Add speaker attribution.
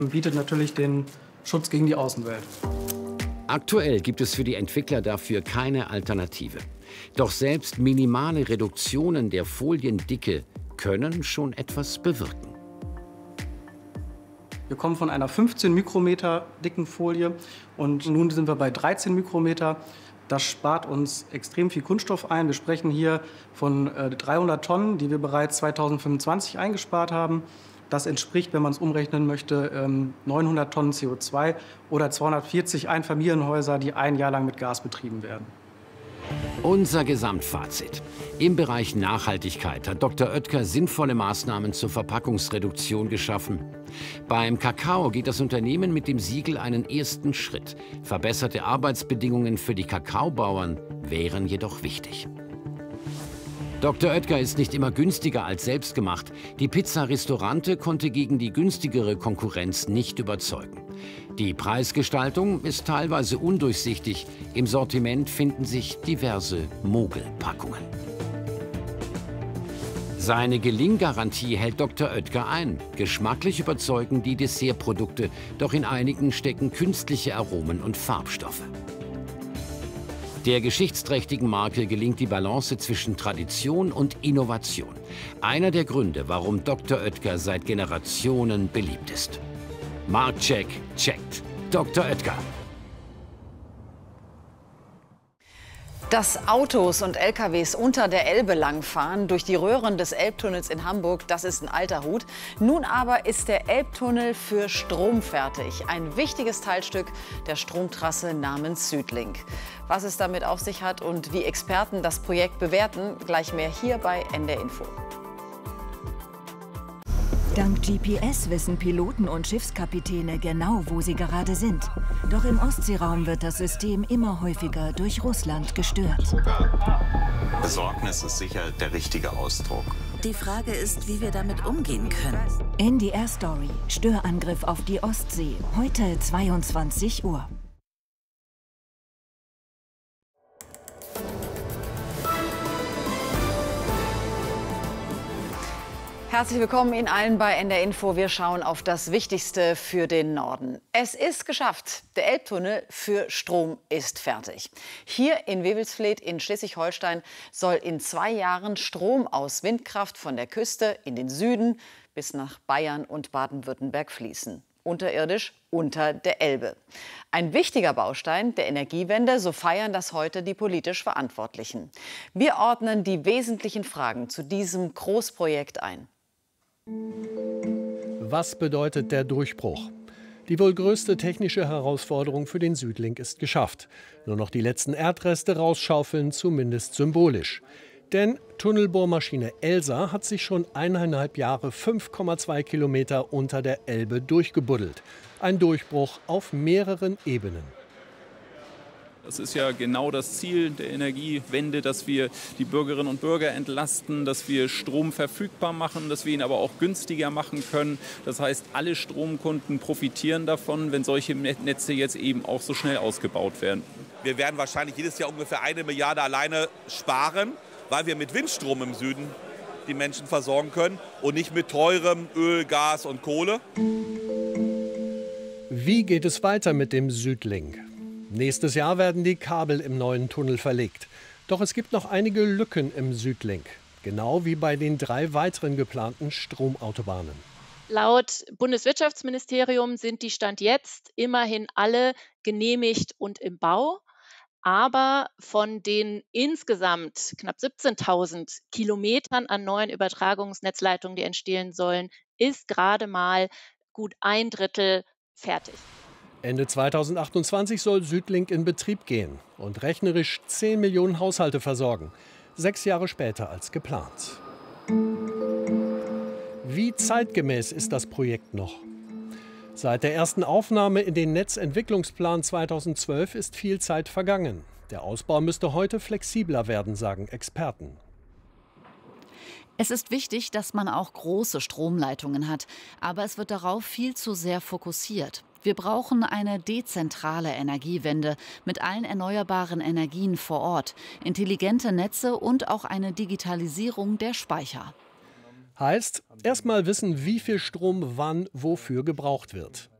Speaker 1: Bietet natürlich den Schutz gegen die Außenwelt.
Speaker 2: Aktuell gibt es für die Entwickler dafür keine Alternative. Doch selbst minimale Reduktionen der Foliendicke können schon etwas bewirken.
Speaker 1: Wir kommen von einer 15 Mikrometer dicken Folie und nun sind wir bei 13 Mikrometer. Das spart uns extrem viel Kunststoff ein. Wir sprechen hier von 300 Tonnen, die wir bereits 2025 eingespart haben. Das entspricht, wenn man es umrechnen möchte, 900 Tonnen CO2 oder 240 Einfamilienhäuser, die ein Jahr lang mit Gas betrieben werden.
Speaker 2: Unser Gesamtfazit. Im Bereich Nachhaltigkeit hat Dr. Oetker sinnvolle Maßnahmen zur Verpackungsreduktion geschaffen. Beim Kakao geht das Unternehmen mit dem Siegel einen ersten Schritt. Verbesserte Arbeitsbedingungen für die Kakaobauern wären jedoch wichtig. Dr. Oetker ist nicht immer günstiger als selbstgemacht. Die Pizza Ristorante konnte gegen die günstigere Konkurrenz nicht überzeugen. Die Preisgestaltung ist teilweise undurchsichtig. Im Sortiment finden sich diverse Mogelpackungen. Seine Gelinggarantie hält Dr. Oetker ein. Geschmacklich überzeugen die Dessertprodukte, doch in einigen stecken künstliche Aromen und Farbstoffe. Der geschichtsträchtigen Marke gelingt die Balance zwischen Tradition und Innovation. Einer der Gründe, warum Dr. Oetker seit Generationen beliebt ist. Marktcheck checkt. Dr. Oetker.
Speaker 3: Dass Autos und LKWs unter der Elbe langfahren, durch die Röhren des Elbtunnels in Hamburg, das ist ein alter Hut. Nun aber ist der Elbtunnel für Strom fertig. Ein wichtiges Teilstück der Stromtrasse namens Südlink. Was es damit auf sich hat und wie Experten das Projekt bewerten, gleich mehr hier bei NDR Info.
Speaker 4: Dank GPS wissen Piloten und Schiffskapitäne genau, wo sie gerade sind. Doch im Ostseeraum wird das System immer häufiger durch Russland gestört.
Speaker 5: Besorgnis ist sicher der richtige Ausdruck.
Speaker 6: Die Frage ist, wie wir damit umgehen können.
Speaker 4: NDR Story. Störangriff auf die Ostsee. Heute 22 Uhr.
Speaker 3: Herzlich willkommen Ihnen allen bei NDR Info. Wir schauen auf das Wichtigste für den Norden. Es ist geschafft. Der Elbtunnel für Strom ist fertig. Hier in Wewelsfleth in Schleswig-Holstein soll in 2 Jahren Strom aus Windkraft von der Küste in den Süden bis nach Bayern und Baden-Württemberg fließen. Unterirdisch unter der Elbe. Ein wichtiger Baustein der Energiewende, so feiern das heute die politisch Verantwortlichen. Wir ordnen die wesentlichen Fragen zu diesem Großprojekt ein.
Speaker 7: Was bedeutet der Durchbruch? Die wohl größte technische Herausforderung für den Südlink ist geschafft. Nur noch die letzten Erdreste rausschaufeln, zumindest symbolisch. Denn Tunnelbohrmaschine Elsa hat sich schon 1,5 Jahre 5,2 Kilometer unter der Elbe durchgebuddelt. Ein Durchbruch auf mehreren Ebenen.
Speaker 8: Das ist ja genau das Ziel der Energiewende, dass wir die Bürgerinnen und Bürger entlasten, dass wir Strom verfügbar machen, dass wir ihn aber auch günstiger machen können. Das heißt, alle Stromkunden profitieren davon, wenn solche Netze jetzt eben auch so schnell ausgebaut werden.
Speaker 9: Wir werden wahrscheinlich jedes Jahr ungefähr 1 Milliarde alleine sparen, weil wir mit Windstrom im Süden die Menschen versorgen können und nicht mit teurem Öl, Gas und Kohle.
Speaker 7: Wie geht es weiter mit dem Südlink? Nächstes Jahr werden die Kabel im neuen Tunnel verlegt. Doch es gibt noch einige Lücken im Südlink. Genau wie bei den 3 weiteren geplanten Stromautobahnen.
Speaker 10: Laut Bundeswirtschaftsministerium sind die Stand jetzt immerhin alle genehmigt und im Bau. Aber von den insgesamt knapp 17.000 Kilometern an neuen Übertragungsnetzleitungen, die entstehen sollen, ist gerade mal gut 1/3 fertig.
Speaker 7: Ende 2028 soll Südlink in Betrieb gehen und rechnerisch 10 Millionen Haushalte versorgen. 6 Jahre später als geplant. Wie zeitgemäß ist das Projekt noch? Seit der ersten Aufnahme in den Netzentwicklungsplan 2012 ist viel Zeit vergangen. Der Ausbau müsste heute flexibler werden, sagen Experten.
Speaker 11: Es ist wichtig, dass man auch große Stromleitungen hat, aber es wird darauf viel zu sehr fokussiert. Wir brauchen eine dezentrale Energiewende mit allen erneuerbaren Energien vor Ort, intelligente Netze und auch eine Digitalisierung der Speicher.
Speaker 7: Heißt, erst mal wissen, wie viel Strom wann wofür gebraucht wird.